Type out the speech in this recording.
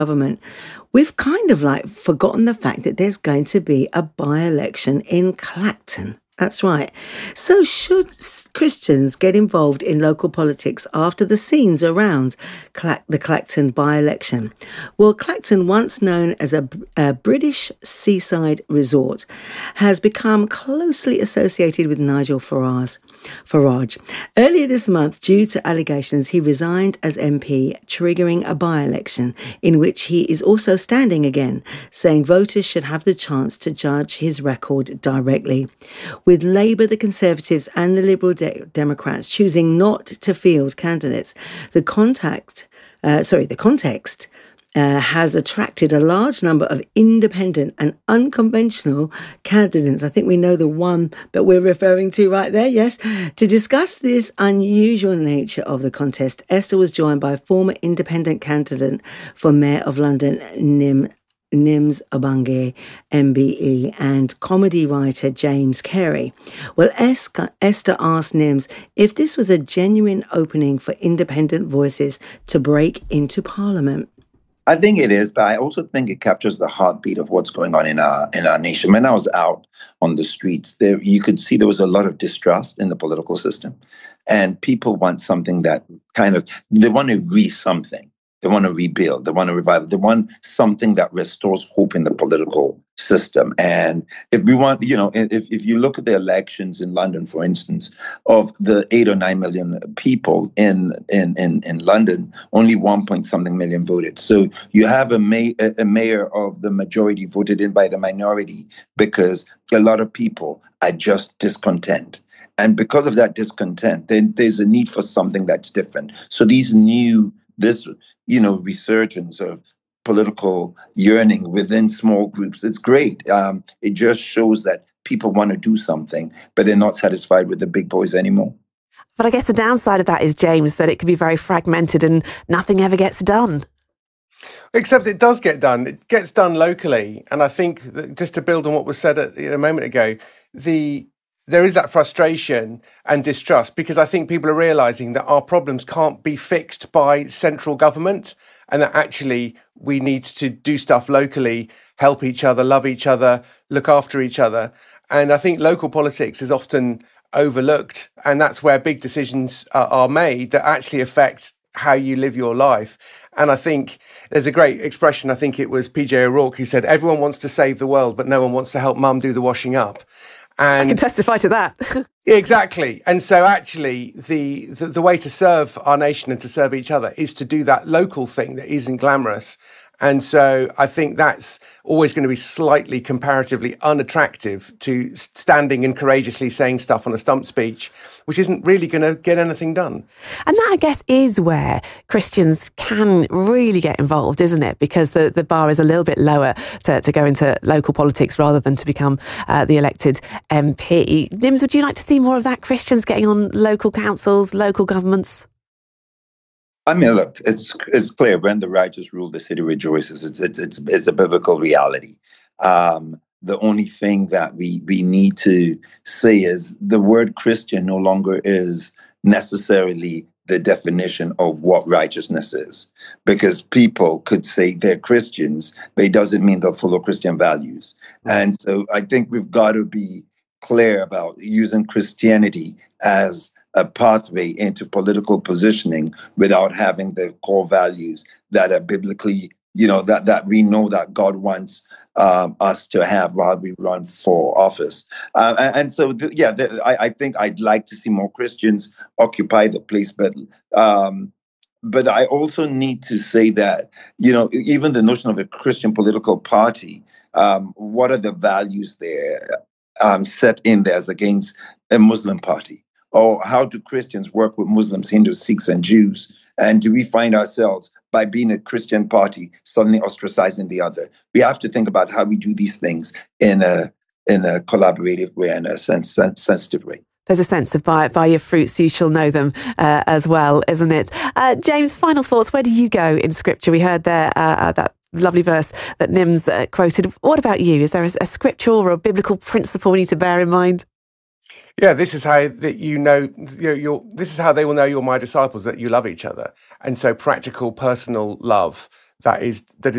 government, we've kind of like forgotten the fact that there's going to be a by-election in Clacton. That's right. So should Christians get involved in local politics after the scenes around the Clacton by-election? Well, Clacton, once known as a British seaside resort, has become closely associated with Nigel Farage. Earlier this month, due to allegations, he resigned as MP, triggering a by-election in which he is also standing again, saying voters should have the chance to judge his record directly. With Labour, the Conservatives and the Liberal Democrats choosing not to field candidates, the context has attracted a large number of independent and unconventional candidates. I think we know the one that we're referring to right there, yes. To discuss this unusual nature of the contest, Esther was joined by former independent candidate for Mayor of London, Nims Obange, MBE, and comedy writer James Carey. Well, Esther asked Nims if this was a genuine opening for independent voices to break into Parliament. I think it is, but I also think it captures the heartbeat of what's going on in our nation. When I was out on the streets, you could see there was a lot of distrust in the political system, and people want something that they want to something. They want to rebuild. They want to revive. They want something that restores hope in the political system. And if we want, if you look at the elections in London, for instance, of the 8 or 9 million people in London, only 1 point something million voted. So you have a mayor of the majority voted in by the minority because a lot of people are just discontent. And because of that discontent, then there's a need for something that's different. So this resurgence of political yearning within small groups, it's great. It just shows that people want to do something, but they're not satisfied with the big boys anymore. But I guess the downside of that is, James, that it can be very fragmented and nothing ever gets done. Except it does get done. It gets done locally. And I think that, just to build on what was said a moment ago, there is that frustration and distrust because I think people are realising that our problems can't be fixed by central government and that actually we need to do stuff locally, help each other, love each other, look after each other. And I think local politics is often overlooked, and that's where big decisions are made that actually affect how you live your life. And I think there's a great expression, I think it was PJ O'Rourke who said, everyone wants to save the world, but no one wants to help mum do the washing up. And I can testify to that. Exactly. And so actually the way to serve our nation and to serve each other is to do that local thing that isn't glamorous. And so I think that's always going to be slightly comparatively unattractive to standing and courageously saying stuff on a stump speech, which isn't really going to get anything done. And that, I guess, is where Christians can really get involved, isn't it? Because the bar is a little bit lower to go into local politics rather than to become the elected MP. Nims, would you like to see more of that? Christians getting on local councils, local governments? I mean, look, it's clear when the righteous rule, the city rejoices. It's a biblical reality. The only thing that we need to say is the word Christian no longer is necessarily the definition of what righteousness is, because people could say they're Christians, but it doesn't mean they'll follow Christian values. And so I think we've got to be clear about using Christianity as a pathway into political positioning without having the core values that are biblically, that we know that God wants us to have while we run for office. I think I'd like to see more Christians occupy the place, but I also need to say that, even the notion of a Christian political party, what are the values there set in there as against a Muslim party? Or how do Christians work with Muslims, Hindus, Sikhs, and Jews? And do we find ourselves, by being a Christian party, suddenly ostracizing the other? We have to think about how we do these things in a collaborative way and a sensitive way. There's a sense of by your fruits you shall know them as well, isn't it? James, final thoughts. Where do you go in Scripture? We heard there that lovely verse that Nims quoted. What about you? Is there a scriptural or a biblical principle we need to bear in mind? Yeah, this is how that this is how they will know you're my disciples, that you love each other. And so practical, personal love that is